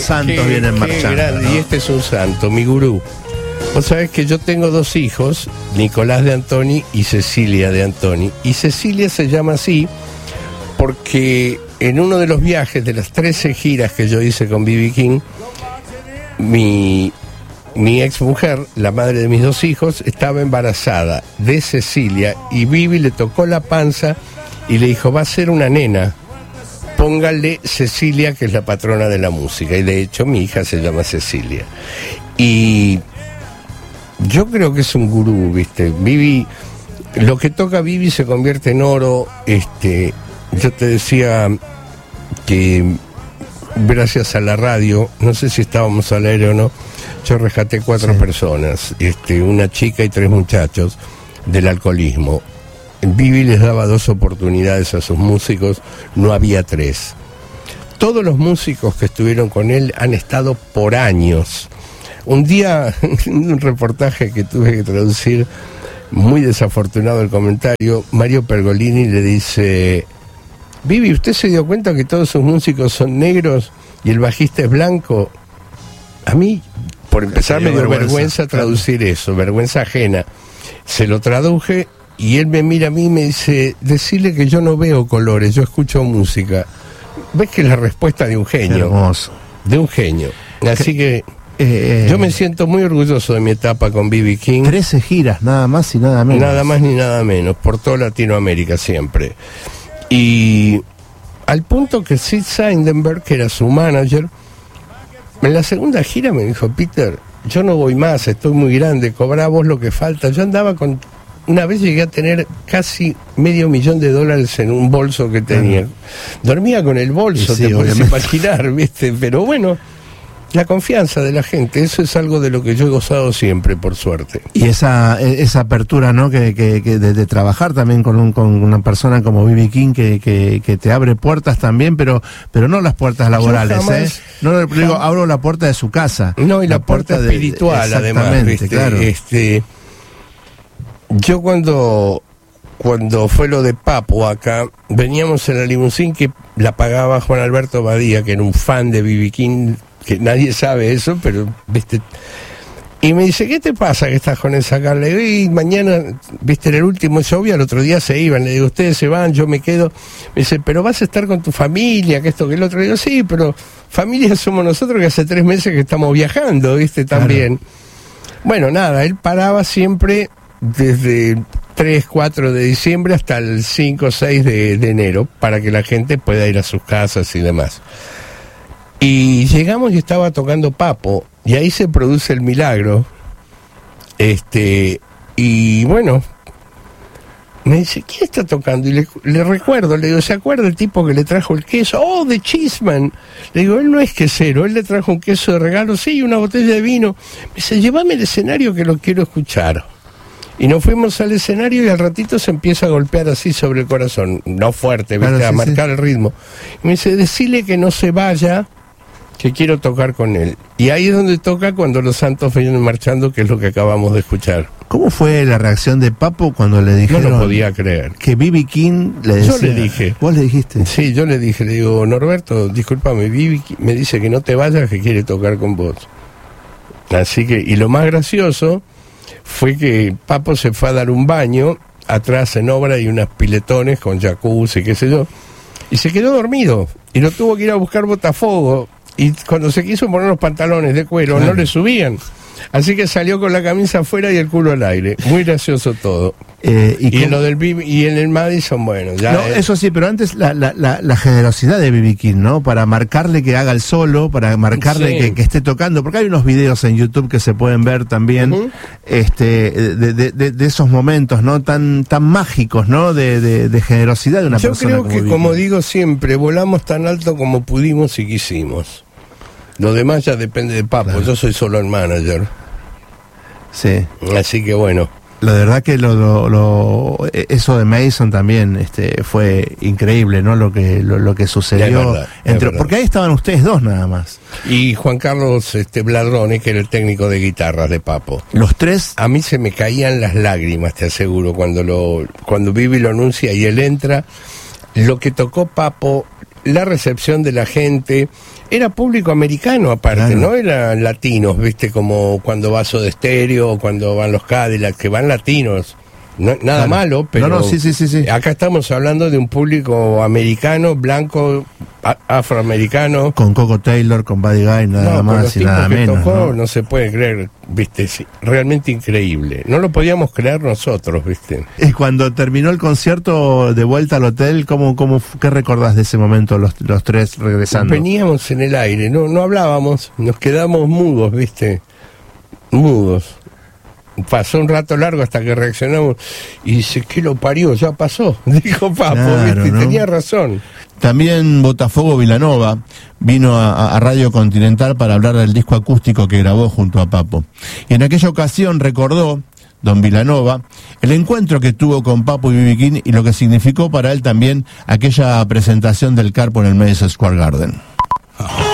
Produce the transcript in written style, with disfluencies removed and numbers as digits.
Santos vienen marchando, ¿no? Y este es un santo, mi gurú. Vos sabés que yo tengo 2 hijos, Nicolás de Antoni y Cecilia de Antoni. Y Cecilia se llama así porque en uno de los viajes de las 13 giras que yo hice con B.B. King, mi ex mujer, la madre de mis 2 hijos, estaba embarazada de Cecilia y Bibi le tocó la panza y le dijo, va a ser una nena, póngale Cecilia, que es la patrona de la música. Y de hecho mi hija se llama Cecilia. Y yo creo que es un gurú, ¿viste? Bibi, lo que toca Bibi se convierte en oro. Yo te decía que gracias a la radio, no sé si estábamos al aire o no, yo rescaté 4 personas, una chica y 3 muchachos del alcoholismo. Bibi les daba 2 oportunidades a sus músicos, no había 3. Todos los músicos que estuvieron con él han estado por años. Un día, en un reportaje que tuve que traducir, muy desafortunado el comentario, Mario Pergolini le dice, Bibi, ¿usted se dio cuenta que todos sus músicos son negros y el bajista es blanco? A mí, por empezar, me dio vergüenza traducir eso, vergüenza ajena. Se lo traduje y él me mira a mí y me dice, decirle que yo no veo colores, yo escucho música. ¿Ves que es la respuesta de un genio? Qué hermoso. De un genio. Así que yo me siento muy orgulloso de mi etapa con B.B. King. 13 giras, nada más y nada menos. Nada más ni nada menos, por toda Latinoamérica siempre. Y al punto que Sid Seidenberg, que era su manager, en la segunda gira me dijo, Peter, yo no voy más, estoy muy grande, cobrá vos lo que falta. Yo andaba con... Una vez llegué a tener casi $500,000 en un bolso que tenía. Dormía con el bolso, sí, te puedes imaginar, ¿viste? Pero bueno, la confianza de la gente, eso es algo de lo que yo he gozado siempre, por suerte. Y esa apertura, ¿no? Que de trabajar también con una persona como B.B. King que te abre puertas también, pero no las puertas laborales, jamás, No, digo, abro la puerta de su casa. No, y la puerta espiritual, además, ¿viste? Claro. Yo cuando fue lo de Papo acá, veníamos en la limusín que la pagaba Juan Alberto Badía, que era un fan de B.B. King, que nadie sabe eso, pero, ¿viste? Y me dice, ¿qué te pasa que estás con esa cara? Le digo, y mañana, ¿viste? En el último show y al otro día se iban. Le digo, ustedes se van, yo me quedo. Me dice, pero vas a estar con tu familia, que esto, que el otro. Le digo, sí, pero familia somos nosotros, que hace 3 meses que estamos viajando, ¿viste? También. Claro. Bueno, nada, él paraba siempre desde el 3, 4 de diciembre hasta el 5, 6 de enero, para que la gente pueda ir a sus casas y demás. Y llegamos y estaba tocando Papo, y ahí se produce el milagro. Y bueno, me dice, ¿quién está tocando? Y le recuerdo, le digo, ¿se acuerda el tipo que le trajo el queso? ¡Oh, de Cheeseman! Le digo, él no es quesero, él le trajo un queso de regalo, sí, una botella de vino. Me dice, llévame al escenario que lo quiero escuchar. Y nos fuimos al escenario y al ratito se empieza a golpear así sobre el corazón, no fuerte, ¿viste? Claro, sí, a marcar el ritmo. Y me dice, decile que no se vaya, que quiero tocar con él. Y ahí es donde toca Cuando los Santos vienen marchando, que es lo que acabamos de escuchar. ¿Cómo fue la reacción de Papo cuando le dijeron? No lo podía creer. Que B.B. King le decía... Yo le dije. ¿Vos le dijiste? Sí, yo le dije, le digo, Norberto, discúlpame, B.B. me dice que no te vayas, que quiere tocar con vos. Así que, y lo más gracioso fue que Papo se fue a dar un baño, atrás en obra hay unas piletones con jacuzzi, qué sé yo, y se quedó dormido, y lo tuvo que ir a buscar Botafogo, y cuando se quiso poner los pantalones de cuero, claro, no le subían. Así que salió con la camisa afuera y el culo al aire. Muy gracioso todo. Y en lo del BB y en el Madison, bueno, ya. No, eso sí, pero antes la generosidad de B.B. King, ¿no? Para marcarle que haga el solo, para marcarle sí, que esté tocando, porque hay unos videos en YouTube que se pueden ver también, de esos momentos, ¿no? Tan mágicos, ¿no? De generosidad de una persona. Yo creo que, como digo siempre, volamos tan alto como pudimos y quisimos. Lo demás ya depende de Papo, claro. Yo soy solo el manager. Sí. Así que bueno. La verdad que eso de Mason también fue increíble, ¿no? Lo que sucedió. Es verdad. Porque ahí estaban ustedes 2 nada más. Y Juan Carlos Bladrone, que era el técnico de guitarras de Papo. Los 3. A mí se me caían las lágrimas, te aseguro, cuando Bibi lo anuncia y él entra. Lo que tocó Papo, la recepción de la gente. Era público americano aparte, no eran latinos, viste, como cuando va Soda Stereo, cuando van los Cadillacs, que van latinos. No, nada malo, pero sí. Acá estamos hablando de un público americano, blanco, afroamericano. Con Coco Taylor, con Buddy Guy, nada más y nada menos. Tocó, ¿no? Se puede creer, viste, sí, realmente increíble. No lo podíamos creer nosotros, viste. Y cuando terminó el concierto de vuelta al hotel, ¿qué recordás de ese momento los tres regresando? Veníamos en el aire, no hablábamos, nos quedamos mudos, viste, mudos. Pasó un rato largo hasta que reaccionamos y dice, ¿qué lo parió? Ya pasó, dijo Papo, claro, ¿viste? ¿No? Tenía razón. También Botafogo Vilanova vino a Radio Continental para hablar del disco acústico que grabó junto a Papo. Y en aquella ocasión recordó, don Vilanova, el encuentro que tuvo con Papo y B.B. King y lo que significó para él también aquella presentación del Carpo en el Madison Square Garden.